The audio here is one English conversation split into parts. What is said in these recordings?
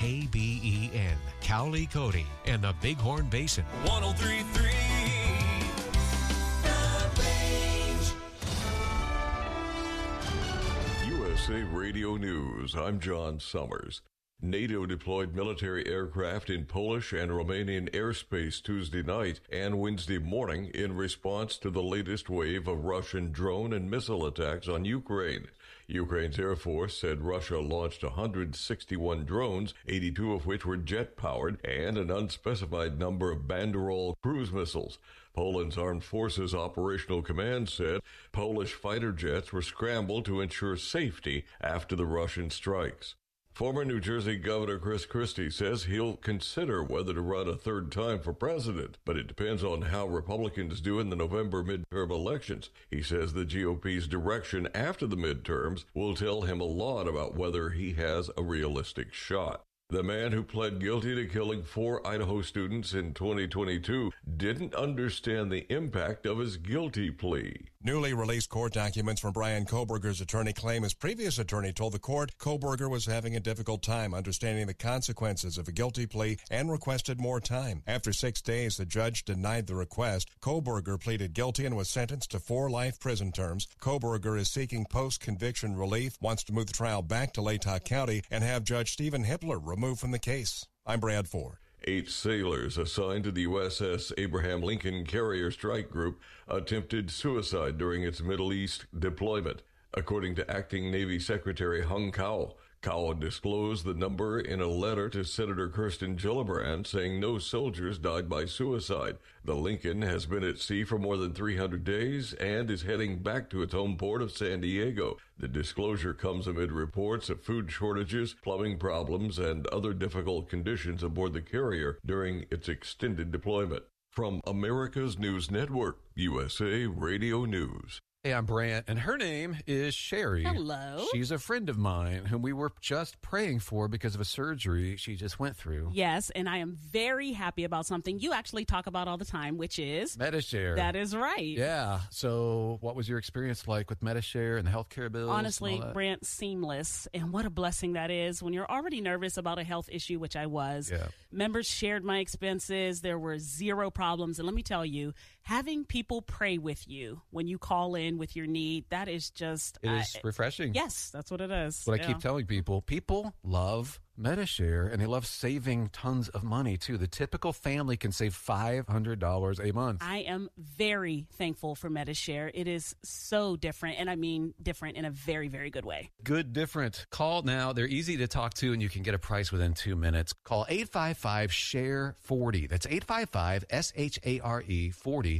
KBEN, Cowley Cody, and the Bighorn Basin. 103.3 The Range. USA Radio News. I'm John Summers. NATO deployed military aircraft in Polish and Romanian airspace Tuesday night and Wednesday morning in response to the latest wave of Russian drone and missile attacks on Ukraine. Ukraine's Air Force said Russia launched 161 drones, 82 of which were jet-powered, and an unspecified number of Banderol cruise missiles. Poland's Armed Forces Operational Command said Polish fighter jets were scrambled to ensure safety after the Russian strikes. Former New Jersey Governor Chris Christie says he'll consider whether to run a third time for president, but it depends on how Republicans do in the November midterm elections. He says the GOP's direction after the midterms will tell him a lot about whether he has a realistic shot. The man who pled guilty to killing 4 Idaho students in 2022 didn't understand the impact of his guilty plea. Newly released court documents from Brian Kohberger's attorney claim his previous attorney told the court Kohberger was having a difficult time understanding the consequences of a guilty plea and requested more time. After 6 days, the judge denied the request. Kohberger pleaded guilty and was sentenced to 4 life prison terms. Kohberger is seeking post-conviction relief, wants to move the trial back to Latah County, and have Judge Stephen Hippler removed from the case. I'm Brad Ford. 8 sailors assigned to the USS Abraham Lincoln Carrier Strike Group attempted suicide during its Middle East deployment. According to Acting Navy Secretary Hung Cao, Cao disclosed the number in a letter to Senator Kirsten Gillibrand, saying no soldiers died by suicide. The Lincoln has been at sea for more than 300 days and is heading back to its home port of San Diego. The disclosure comes amid reports of food shortages, plumbing problems, and other difficult conditions aboard the carrier during its extended deployment. From America's News Network, USA Radio News. Hey, I'm Brant, and her name is Sherry. Hello. She's a friend of mine whom we were just praying for because of a surgery she just went through. Yes, and I am very happy about something you actually talk about all the time, which is Medi-Share. That is right. Yeah. So what was your experience like with Medi-Share and the healthcare bills? Honestly, Brant, seamless. And what a blessing that is when you're already nervous about a health issue, which I was. Yeah. Members shared my expenses. There were 0 problems. And let me tell you, having people pray with you when you call in with your need, that is just... It is refreshing. Yes, that's what it is. What I keep telling people. People love Medi-Share, and they love saving tons of money, too. The typical family can save $500 a month. I am very thankful for Medi-Share. It is so different, and I mean different in a very, very good way. Good different. Call now. They're easy to talk to, and you can get a price within 2 minutes. Call 855-SHARE-40. That's 855-SHARE 40.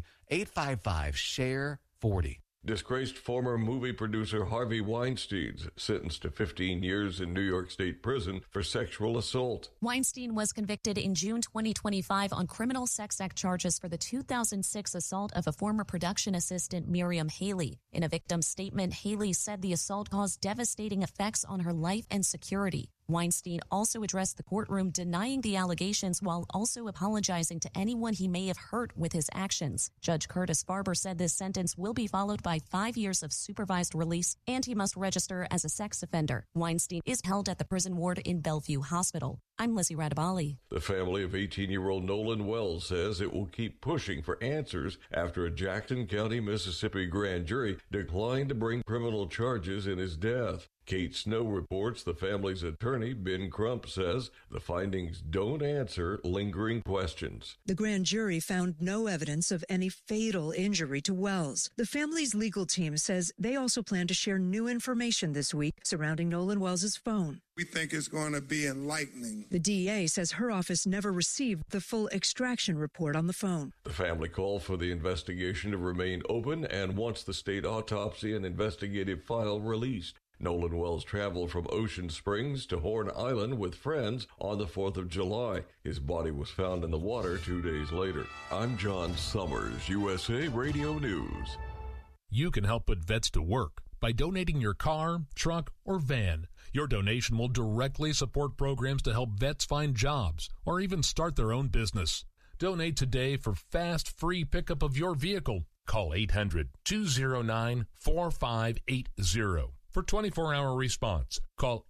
855-SHARE-40. Disgraced former movie producer Harvey Weinstein's sentenced to 15 years in New York State prison for sexual assault. Weinstein was convicted in June 2025 on criminal sex act charges for the 2006 assault of a former production assistant, Miriam Haley. In a victim's statement, Haley said the assault caused devastating effects on her life and security. Weinstein also addressed the courtroom denying the allegations while also apologizing to anyone he may have hurt with his actions. Judge Curtis Farber said this sentence will be followed by 5 years of supervised release and he must register as a sex offender. Weinstein is held at the prison ward in Bellevue Hospital. I'm Lizzie Radabali. The family of 18-year-old Nolan Wells says it will keep pushing for answers after a Jackson County, Mississippi grand jury declined to bring criminal charges in his death. Kate Snow reports the family's attorney, Ben Crump, says the findings don't answer lingering questions. The grand jury found no evidence of any fatal injury to Wells. The family's legal team says they also plan to share new information this week surrounding Nolan Wells' phone. We think it's going to be enlightening. The DA says her office never received the full extraction report on the phone. The family called for the investigation to remain open and wants the state autopsy and investigative file released. Nolan Wells traveled from Ocean Springs to Horn Island with friends on the 4th of July. His body was found in the water 2 days later. I'm John Summers, USA Radio News. You can help put vets to work by donating your car, truck, or van. Your donation will directly support programs to help vets find jobs or even start their own business. Donate today for fast, free pickup of your vehicle. Call 800-209-4580. For 24-hour response, call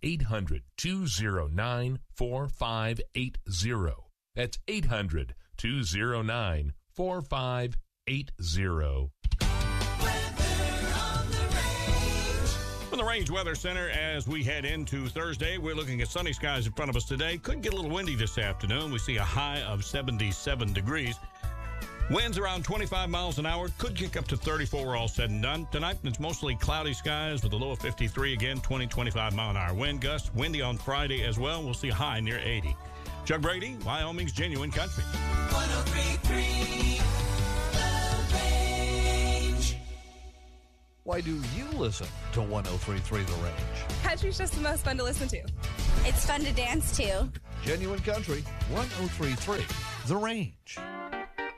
800-209-4580. That's 800-209-4580. From the Range Weather Center, as we head into Thursday, we're looking at sunny skies in front of us today. Could get a little windy this afternoon. We see a high of 77 degrees. Winds around 25 miles an hour. Could kick up to 34 all said and done. Tonight, it's mostly cloudy skies with a low of 53. Again, 20-25 mile an hour wind gusts. Windy on Friday as well. We'll see a high near 80. Chuck Brady, Wyoming's Genuine Country. 103.3 The Range. Why do you listen to 103.3 The Range? Country's just the most fun to listen to. It's fun to dance to. Genuine Country, 103.3 The Range.